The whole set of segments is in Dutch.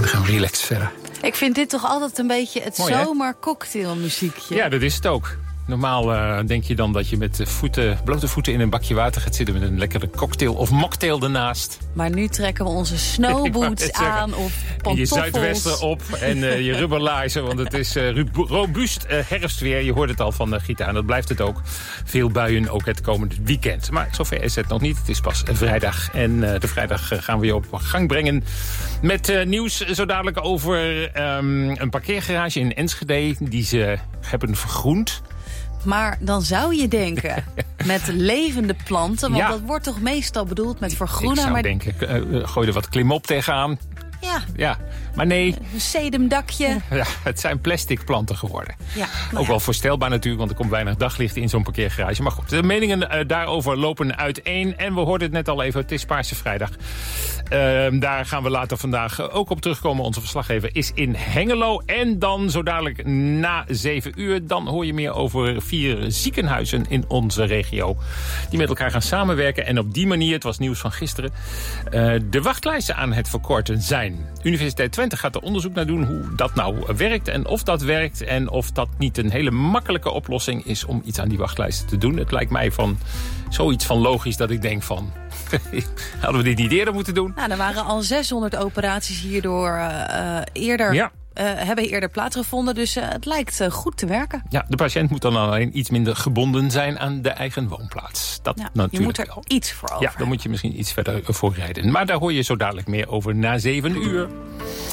dan gaan we relaxed verder. Ik vind dit toch altijd een beetje het Mooi, zomercocktailmuziekje. Ja, dat is het ook. Normaal denk je dan dat je met blote voeten in een bakje water gaat zitten... met een lekkere cocktail of mocktail ernaast. Maar nu trekken we onze snowboots aan of pantoffels. Je zuidwester op en je rubberlaarzen, want het is robuust herfstweer. Je hoort het al van Gita en dat blijft het ook. Veel buien ook het komende weekend. Maar zover is het nog niet. Het is pas vrijdag en de vrijdag gaan we je op gang brengen... met nieuws zo dadelijk over een parkeergarage in Enschede... die ze hebben vergroend. Maar dan zou je denken, met levende planten... want Ja. dat wordt toch meestal bedoeld met vergroenen... Ik zou maar denken, gooi er wat klimop tegenaan. Ja, maar nee, een sedumdakje. ja, het zijn plastic planten geworden. Ja, Ook wel voorstelbaar natuurlijk, want er komt weinig daglicht in zo'n parkeergarage. Maar goed, de meningen daarover lopen uiteen. En we hoorden het net al even, het is Paarse Vrijdag. Daar gaan we later vandaag ook op terugkomen. Onze verslaggever is in Hengelo. En dan zo dadelijk na 7 uur... dan hoor je meer over 4 ziekenhuizen in onze regio... die met elkaar gaan samenwerken. En op die manier, het was nieuws van gisteren... de wachtlijsten aan het verkorten zijn. Universiteit Twente gaat er onderzoek naar doen hoe dat nou werkt... en of dat werkt en of dat niet een hele makkelijke oplossing is... om iets aan die wachtlijsten te doen. Het lijkt mij van zoiets van logisch dat ik denk van... hadden we dit niet eerder moeten doen? Nou, er waren al 600 operaties hierdoor hebben eerder plaatsgevonden. Dus het lijkt goed te werken. Ja, de patiënt moet dan alleen iets minder gebonden zijn aan de eigen woonplaats. Dat natuurlijk je moet er iets voor over. Ja, dan moet je misschien iets verder voorrijden. Maar daar hoor je zo dadelijk meer over na 7 uur.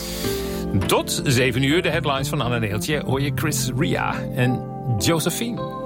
Tot 7 uur, de headlines van Anne Neeltje, hoor je Chris Ria en Josephine.